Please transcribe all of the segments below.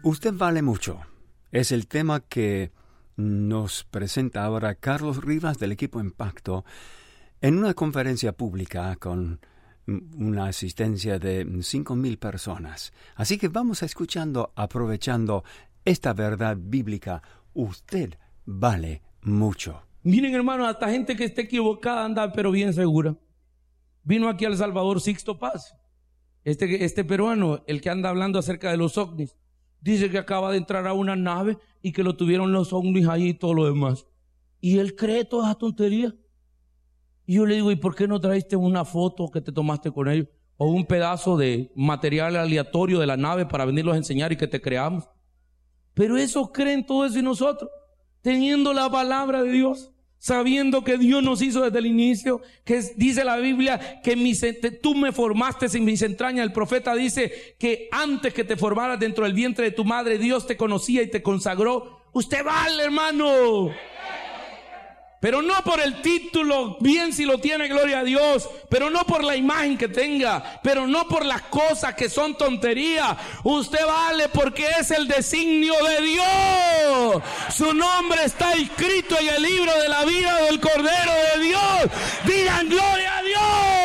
Usted vale mucho. Es el tema que nos presenta ahora Carlos Rivas del equipo Impacto en una conferencia pública con una asistencia de 5,000 personas. Así que vamos escuchando, aprovechando esta verdad bíblica. Usted vale mucho. Miren, hermanos, hasta gente que esté equivocada anda pero bien segura. Vino aquí a El Salvador Sixto Paz. Este peruano, el que anda hablando acerca de los ovnis, dice que acaba de entrar a una nave y que lo tuvieron los ovnis ahí y todo lo demás. Y él cree toda esa tontería. Y yo le digo, ¿y por qué no traiste una foto que te tomaste con ellos? O un pedazo de material aleatorio de la nave para venirlos a enseñar y que te creamos. Pero esos creen todo eso y nosotros, teniendo la palabra de Dios, sabiendo que Dios nos hizo desde el inicio, que dice la Biblia que tú me formaste en mis entrañas. El profeta dice que antes que te formaras dentro del vientre de tu madre, Dios te conocía y te consagró. Usted vale, hermano. Pero no por el título, bien si lo tiene, gloria a Dios, pero no por la imagen que tenga, pero no por las cosas que son tonterías. Usted vale porque es el designio de Dios. Su nombre está escrito en el libro de la vida del Cordero de Dios. Digan gloria a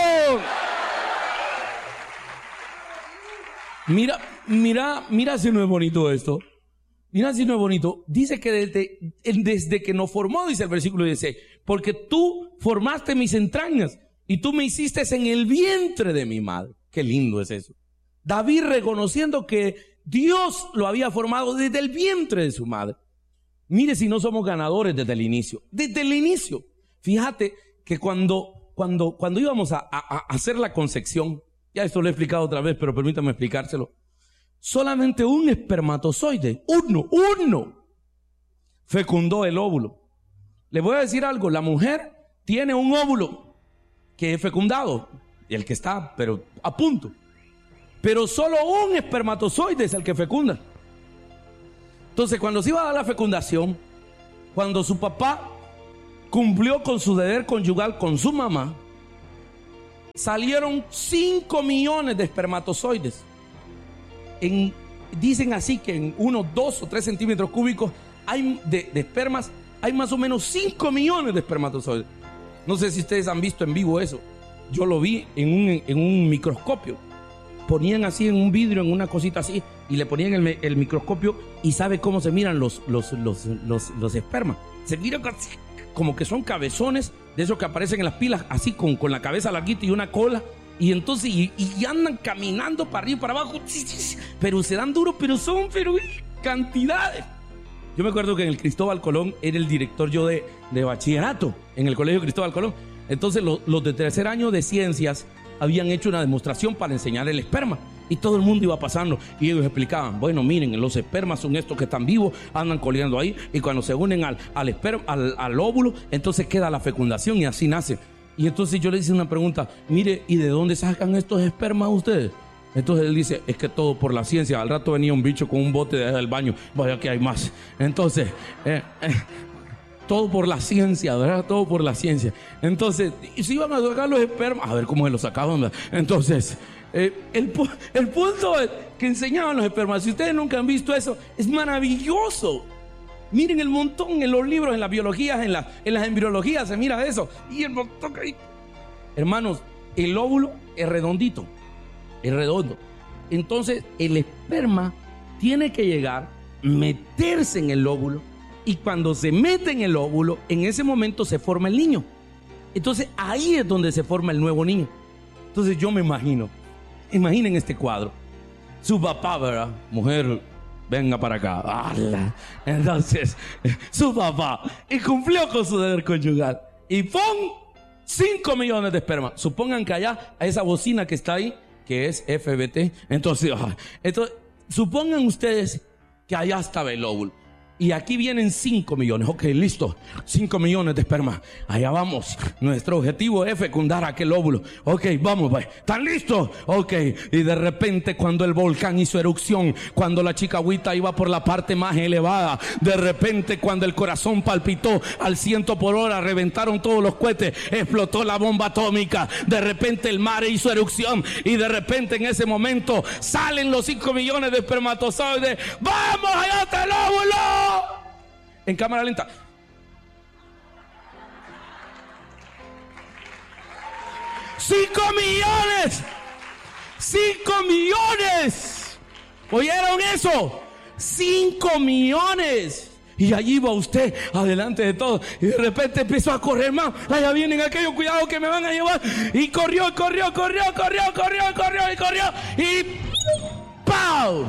Dios. Mira si no es bonito esto. Mira si no es bonito. Dice que desde que nos formó, dice el versículo 16, porque tú formaste mis entrañas y tú me hiciste en el vientre de mi madre. Qué lindo es eso. David reconociendo que Dios lo había formado desde el vientre de su madre. Mire si no somos ganadores desde el inicio. Desde el inicio. Fíjate que cuando íbamos a hacer la concepción, ya esto lo he explicado otra vez, pero permítame explicárselo. Solamente un espermatozoide, uno, fecundó el óvulo. Le voy a decir algo, la mujer tiene un óvulo que es fecundado, el que está, pero a punto. Pero solo un espermatozoide es el que fecunda. Entonces, cuando se iba a dar la fecundación, cuando su papá cumplió con su deber conyugal con su mamá, salieron 5 millones de espermatozoides. Dicen así que en unos 2 o 3 centímetros cúbicos hay de espermas, hay más o menos 5 millones de espermatozoides. No sé si ustedes han visto en vivo eso. Yo lo vi en un microscopio. Ponían así en un vidrio, en una cosita así, y le ponían el microscopio, y ¿sabe cómo se miran los espermas? Se miran como que son cabezones de esos que aparecen en las pilas, así con la cabeza larguita y una cola. Y entonces, y andan caminando para arriba y para abajo, pero se dan duro, pero cantidades. Yo me acuerdo que en el Cristóbal Colón era el director yo de bachillerato, en el colegio Cristóbal Colón. Entonces los de tercer año de ciencias habían hecho una demostración para enseñar el esperma. Y todo el mundo iba pasando y ellos explicaban, bueno, miren, los espermas son estos que están vivos, andan coleando ahí, y cuando se unen al óvulo, entonces queda la fecundación y así nace. Y entonces yo le hice una pregunta, mire, ¿y de dónde sacan estos espermas ustedes? Entonces él dice, es que todo por la ciencia. Al rato venía un bicho con un bote del baño, vaya que hay más. Entonces, todo por la ciencia, ¿verdad? Todo por la ciencia. Entonces, y si iban a sacar los espermas, a ver cómo se los sacaban, ¿verdad? Entonces, el punto es que enseñaban los espermas. Si ustedes nunca han visto eso, es maravilloso. Miren el montón en los libros, en las biologías, en las embriologías, se mira eso. Y el montón ahí. Hermanos, el óvulo es redondito, es redondo. Entonces, el esperma tiene que llegar, meterse en el óvulo, y cuando se mete en el óvulo, en ese momento se forma el niño. Entonces, ahí es donde se forma el nuevo niño. Entonces, yo me imaginen este cuadro. Su papá, ¿verdad? Mujer, venga para acá. ¡Hala! Entonces, su papá, y cumplió con su deber conyugal. Y ¡pum! 5 millones de espermas. Supongan que allá, a esa bocina que está ahí, que es FBT, entonces, supongan ustedes que allá estaba el óvulo. Y aquí vienen 5 millones. Ok, listo. 5 millones de esperma. Allá vamos. Nuestro objetivo es fecundar aquel óvulo. Ok, vamos, pues. ¿Están listos? Ok. Y de repente, cuando el volcán hizo erupción, cuando la chicagüita iba por la parte más elevada, de repente, cuando el corazón palpitó al 100 por hora, reventaron todos los cohetes, explotó la bomba atómica. De repente, el mar hizo erupción. Y de repente, en ese momento, salen los 5 millones de espermatozoides. ¡Vamos! ¡Allá está el óvulo! En cámara lenta. ¡5 millones! ¡5 millones! ¿Oyeron eso? 5 millones. Y allí va usted adelante de todo. Y de repente empezó a correr más. Allá vienen aquellos, cuidado que me van a llevar. Y corrió. Y ¡pau!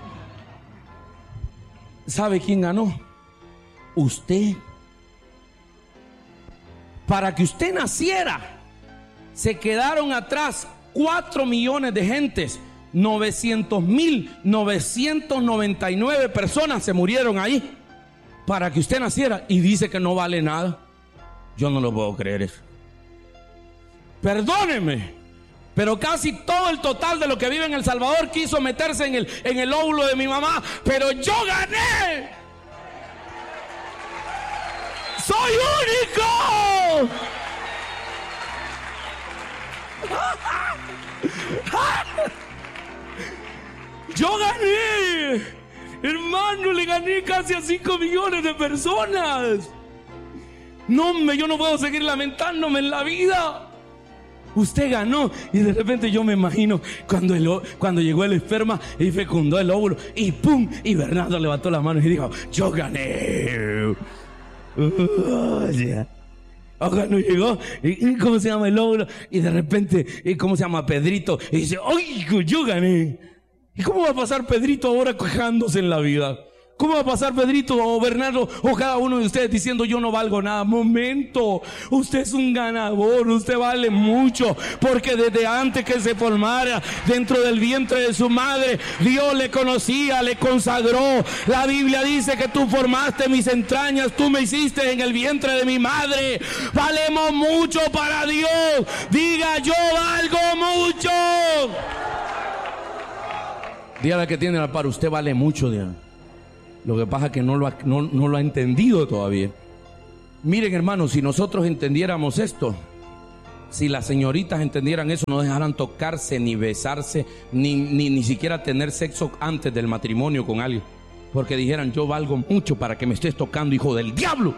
¿Sabe quién ganó? Usted. Para que usted naciera, se quedaron atrás 4 millones de gentes. 900,999 personas se murieron ahí para que usted naciera, y dice que no vale nada. Yo no lo puedo creer eso. Perdóneme, pero casi todo el total de lo que vive en El Salvador quiso meterse en el óvulo de mi mamá, pero yo gané. ¡Soy único! ¡Yo gané! Hermano, le gané casi a 5 millones de personas. No, hombre, yo no puedo seguir lamentándome en la vida. Usted ganó. Y de repente yo me imagino cuando llegó el esperma y fecundó el óvulo, y ¡pum! Y Bernardo levantó las manos y dijo: yo gané. No llegó, y ¿cómo se llama el óvulo? Y de repente, ¿cómo se llama? Pedrito. Y dice: ¡ay, yo gané! ¿Y cómo va a pasar Pedrito ahora quejándose en la vida? ¿Cómo va a pasar Pedrito o Bernardo o cada uno de ustedes diciendo: yo no valgo nada? Momento, usted es un ganador, usted vale mucho, porque desde antes que se formara dentro del vientre de su madre, Dios le conocía, le consagró. La Biblia dice que tú formaste mis entrañas, tú me hiciste en el vientre de mi madre. Valemos mucho para Dios. Diga: yo valgo mucho. Dígale que tiene al par: usted vale mucho, Diana. Lo que pasa es que no lo ha entendido todavía. Miren, hermanos, si nosotros entendiéramos esto, si las señoritas entendieran eso, no dejaran tocarse, ni besarse, ni siquiera tener sexo antes del matrimonio con alguien, porque dijeran: yo valgo mucho para que me estés tocando, hijo del diablo.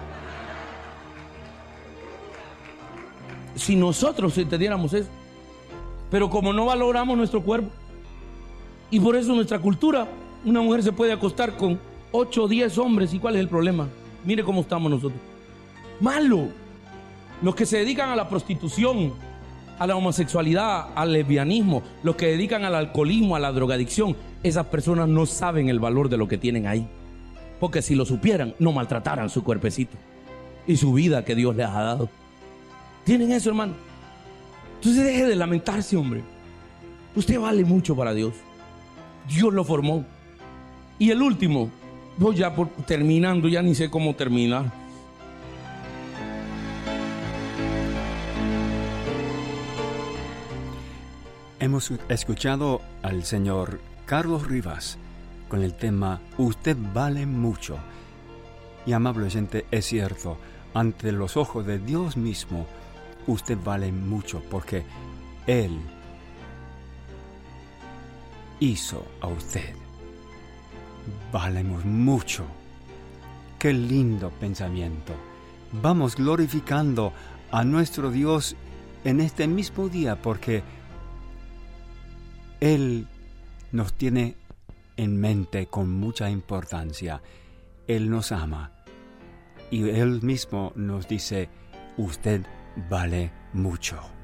Si nosotros entendiéramos eso. Pero como no valoramos nuestro cuerpo, y por eso nuestra cultura, una mujer se puede acostar con 8 o 10 hombres. ¿Y cuál es el problema? Mire cómo estamos nosotros. Malo. Los que se dedican a la prostitución, a la homosexualidad, al lesbianismo, los que dedican al alcoholismo, a la drogadicción, esas personas no saben el valor de lo que tienen ahí. Porque si lo supieran, no maltrataran su cuerpecito y su vida que Dios les ha dado. ¿Tienen eso, hermano? Entonces deje de lamentarse, hombre. Usted vale mucho para Dios. Dios lo formó. Y el último, voy ya terminando, ya ni sé cómo terminar. Hemos escuchado al señor Carlos Rivas con el tema Usted vale mucho. Y amable oyente, es cierto, ante los ojos de Dios mismo, usted vale mucho, porque Él hizo a usted. Valemos mucho. Qué lindo pensamiento. Vamos glorificando a nuestro Dios en este mismo día, porque Él nos tiene en mente con mucha importancia. Él nos ama y Él mismo nos dice: usted vale mucho.